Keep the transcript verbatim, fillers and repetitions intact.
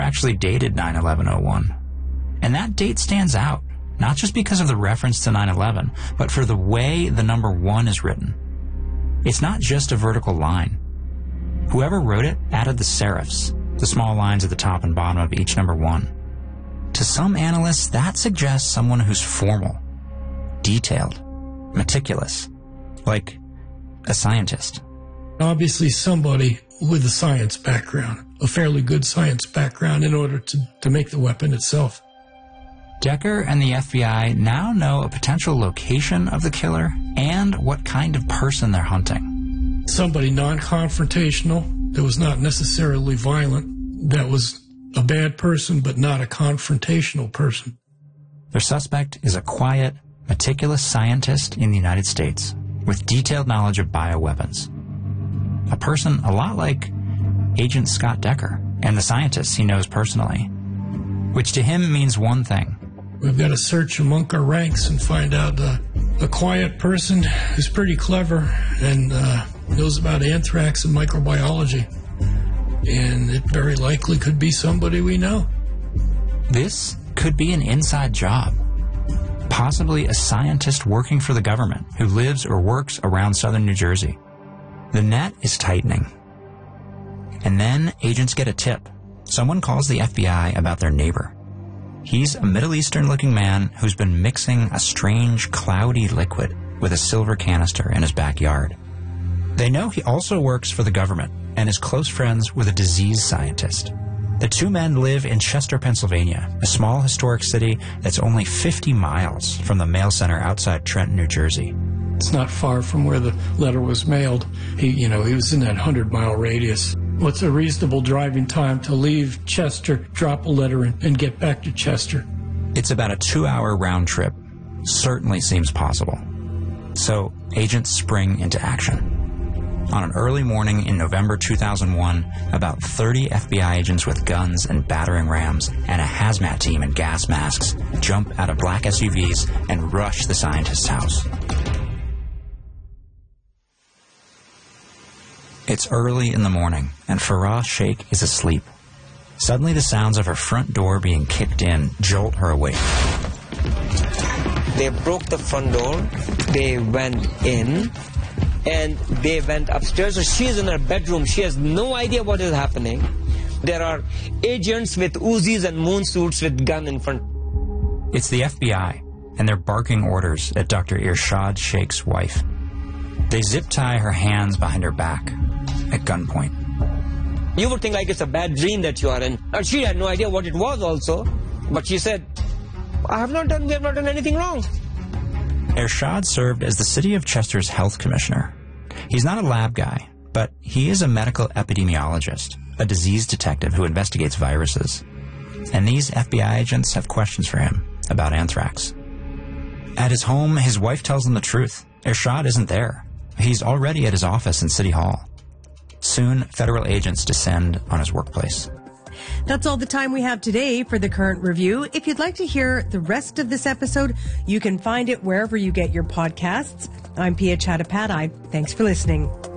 actually dated nine eleven oh one. And that date stands out, not just because of the reference to nine eleven, but for the way the number one is written. It's not just a vertical line. Whoever wrote it added the serifs, the small lines at the top and bottom of each number one. To some analysts, that suggests someone who's formal, detailed, meticulous, like a scientist. Obviously somebody with a science background, a fairly good science background in order to, to make the weapon itself. Decker and the F B I now know a potential location of the killer and what kind of person they're hunting. Somebody non-confrontational, that was not necessarily violent, that was a bad person but not a confrontational person. Their suspect is a quiet, meticulous scientist in the United States with detailed knowledge of bioweapons. A person a lot like Agent Scott Decker and the scientists he knows personally, which to him means one thing. We've got to search among our ranks and find out uh, a quiet person who's pretty clever and uh, knows about anthrax and microbiology. And it very likely could be somebody we know. This could be an inside job. Possibly a scientist working for the government who lives or works around southern New Jersey. The net is tightening. And then agents get a tip. Someone calls the F B I about their neighbor. He's a Middle Eastern-looking man who's been mixing a strange, cloudy liquid with a silver canister in his backyard. They know he also works for the government and is close friends with a disease scientist. The two men live in Chester, Pennsylvania, a small historic city that's only fifty miles from the mail center outside Trenton, New Jersey. It's not far from where the letter was mailed. He, you know, he was in that hundred-mile radius. What's a reasonable driving time to leave Chester, drop a letter, and, and get back to Chester? It's about a two-hour round trip. Certainly seems possible. So agents spring into action. On an early morning in November two thousand one, about thirty F B I agents with guns and battering rams and a hazmat team in gas masks jump out of black S U Vs and rush the scientist's house. It's early in the morning, and Farah Sheikh is asleep. Suddenly, the sounds of her front door being kicked in jolt her awake. They broke the front door, they went in, and they went upstairs. So she is in her bedroom. She has no idea what is happening. There are agents with Uzis and moon suits with gun in front. It's the F B I, and they're barking orders at Doctor Irshad Sheikh's wife. They zip-tie her hands behind her back at gunpoint. You would think like it's a bad dream that you are in. And she had no idea what it was also. But she said, I have not done, we have not done anything wrong. Irshad served as the city of Chester's health commissioner. He's not a lab guy, but he is a medical epidemiologist, a disease detective who investigates viruses. And these F B I agents have questions for him about anthrax. At his home, his wife tells him the truth. Irshad isn't there. He's already at his office in City Hall. Soon, federal agents descend on his workplace. That's all the time we have today for the Current Review. If you'd like to hear the rest of this episode, you can find it wherever you get your podcasts. I'm Pia Chattopadhyay. Thanks for listening.